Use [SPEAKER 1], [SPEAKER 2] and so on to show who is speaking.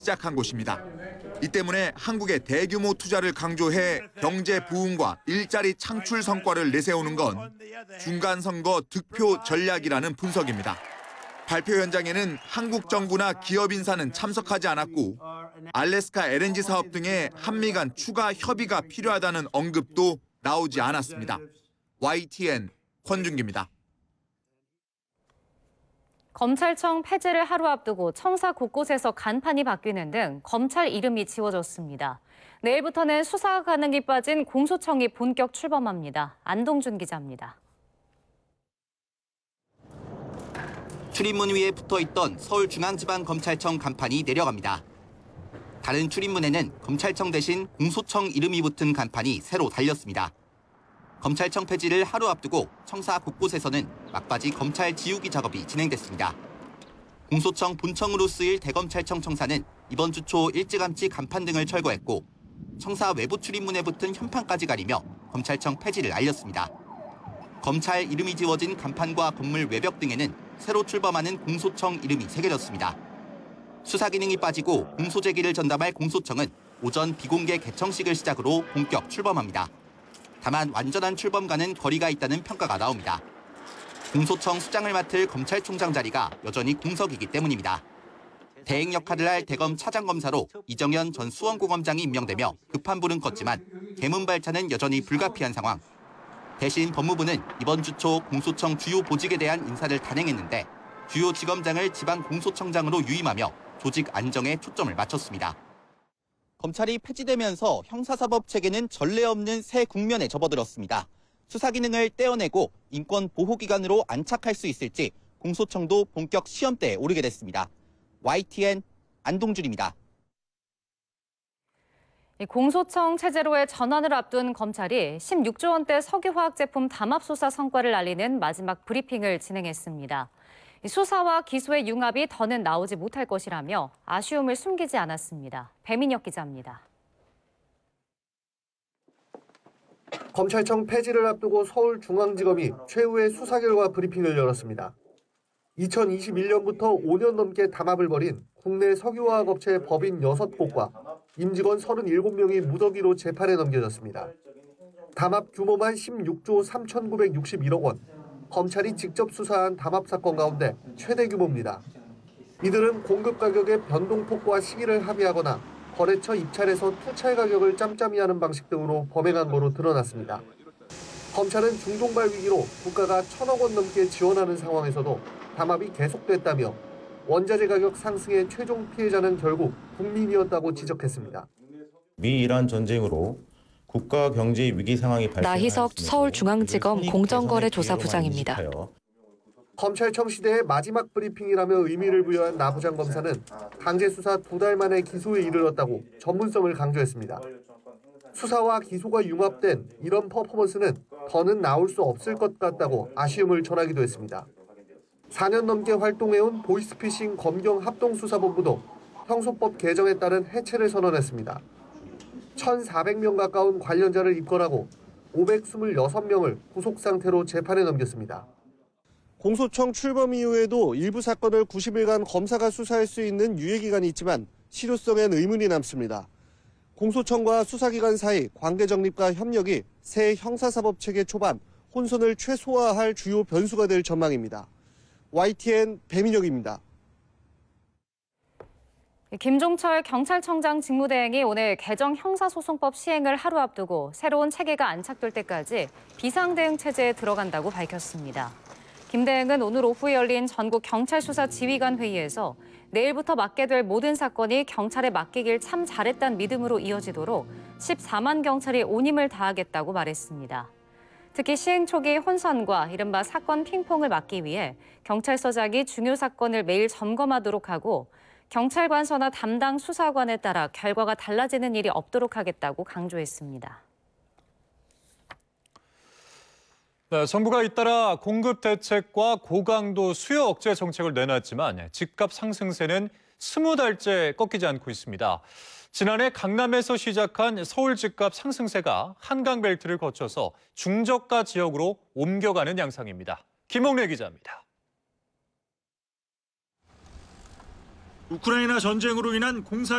[SPEAKER 1] 시작한 곳입니다. 이 때문에 한국의 대규모 투자를 강조해 경제 부흥과 일자리 창출 성과를 내세우는 건 중간선거 득표 전략이라는 분석입니다. 발표 현장에는 한국 정부나 기업 인사는 참석하지 않았고 알래스카 LNG 사업 등의 한미 간 추가 협의가 필요하다는 언급도 나오지 않았습니다. YTN 권준기입니다.
[SPEAKER 2] 검찰청 폐지를 하루 앞두고 청사 곳곳에서 간판이 바뀌는 등 검찰 이름이 지워졌습니다. 내일부터는 수사 가능이 빠진 공소청이 본격 출범합니다. 안동준 기자입니다.
[SPEAKER 3] 출입문 위에 붙어있던 서울중앙지방검찰청 간판이 내려갑니다. 다른 출입문에는 검찰청 대신 공소청 이름이 붙은 간판이 새로 달렸습니다. 검찰청 폐지를 하루 앞두고 청사 곳곳에서는 막바지 검찰 지우기 작업이 진행됐습니다. 공소청 본청으로 쓰일 대검찰청 청사는 이번 주 초 일찌감치 간판 등을 철거했고 청사 외부 출입문에 붙은 현판까지 가리며 검찰청 폐지를 알렸습니다. 검찰 이름이 지워진 간판과 건물 외벽 등에는 새로 출범하는 공소청 이름이 새겨졌습니다. 수사 기능이 빠지고 공소 제기를 전담할 공소청은 오전 비공개 개청식을 시작으로 본격 출범합니다. 다만 완전한 출범과는 거리가 있다는 평가가 나옵니다. 공소청 수장을 맡을 검찰총장 자리가 여전히 공석이기 때문입니다. 대행 역할을 할 대검 차장검사로 이정현 전 수원고검장이 임명되며 급한 불은 껐지만 개문 발차는 여전히 불가피한 상황. 대신 법무부는 이번 주 초 공소청 주요 보직에 대한 인사를 단행했는데 주요 지검장을 지방공소청장으로 유임하며 조직 안정에 초점을 맞췄습니다. 검찰이 폐지되면서 형사사법 체계는 전례 없는 새 국면에 접어들었습니다. 수사 기능을 떼어내고 인권 보호기관으로 안착할 수 있을지 공소청도 본격 시험대에 오르게 됐습니다. YTN 안동준입니다.
[SPEAKER 2] 공소청 체제로의 전환을 앞둔 검찰이 16조 원대 석유화학 제품 담합 수사 성과를 알리는 마지막 브리핑을 진행했습니다. 수사와 기소의 융합이 더는 나오지 못할 것이라며 아쉬움을 숨기지 않았습니다. 배민혁 기자입니다.
[SPEAKER 4] 검찰청 폐지를 앞두고 서울중앙지검이 최후의 수사 결과 브리핑을 열었습니다. 2021년부터 5년 넘게 담합을 벌인 국내 석유화학 업체 법인 6곳과 임직원 37명이 무더기로 재판에 넘겨졌습니다. 담합 규모만 16조 3,961억 원. 검찰이 직접 수사한 담합 사건 가운데 최대 규모입니다. 이들은 공급 가격의 변동폭과 시기를 합의하거나 거래처 입찰에서 투찰 가격을 짬짬이 하는 방식 등으로 범행한 거로 드러났습니다. 검찰은 중동발 위기로 국가가 1,000억 원 넘게 지원하는 상황에서도 담합이 계속됐다며 원자재 가격 상승의 최종 피해자는 결국 국민이었다고 지적했습니다.
[SPEAKER 5] 미-이란 전쟁으로 국가 경제 위기 상황이 발생하였음에도
[SPEAKER 6] 나희석 서울중앙지검 공정거래조사부장입니다.
[SPEAKER 4] 검찰청 시대의 마지막 브리핑이라며 의미를 부여한 나 부장 검사는 강제 수사 2달 만에 기소에 이르렀다고 전문성을 강조했습니다. 수사와 기소가 융합된 이런 퍼포먼스는 더는 나올 수 없을 것 같다고 아쉬움을 전하기도 했습니다. 4년 넘게 활동해온 보이스피싱 검경 합동수사본부도 형소법 개정에 따른 해체를 선언했습니다. 1,400명 가까운 관련자를 입건하고 526명을 구속 상태로 재판에 넘겼습니다. 공소청 출범 이후에도 일부 사건을 90일간 검사가 수사할 수 있는 유예기간이 있지만 실효성엔 의문이 남습니다. 공소청과 수사기관 사이 관계 정립과 협력이 새 형사사법체계 초반 혼선을 최소화할 주요 변수가 될 전망입니다. YTN 배민혁입니다.
[SPEAKER 2] 김종철 경찰청장 직무대행이 오늘 개정 형사소송법 시행을 하루 앞두고 새로운 체계가 안착될 때까지 비상대응 체제에 들어간다고 밝혔습니다. 김 대행은 오늘 오후에 열린 전국 경찰수사 지휘관 회의에서 내일부터 맡게 될 모든 사건이 경찰에 맡기길 참 잘했다는 믿음으로 이어지도록 14만 경찰이 온 힘을 다하겠다고 말했습니다. 특히 시행 초기 혼선과 이른바 사건 핑퐁을 막기 위해 경찰서장이 중요 사건을 매일 점검하도록 하고 경찰관서나 담당 수사관에 따라 결과가 달라지는 일이 없도록 하겠다고 강조했습니다.
[SPEAKER 7] 네, 정부가 잇따라 공급 대책과 고강도 수요 억제 정책을 내놨지만 집값 상승세는 20달째 꺾이지 않고 있습니다. 지난해 강남에서 시작한 서울 집값 상승세가 한강 벨트를 거쳐서 중저가 지역으로 옮겨가는 양상입니다. 김홍래 기자입니다.
[SPEAKER 8] 우크라이나 전쟁으로 인한 공사